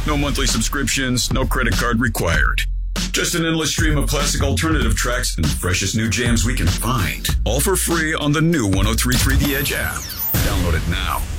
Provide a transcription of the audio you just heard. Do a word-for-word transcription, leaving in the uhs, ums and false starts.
No monthly subscriptions, no credit card required. Just an endless stream of classic alternative tracks and the freshest new jams we can find. All for free on the new one oh three point three The Edge app. Download it now.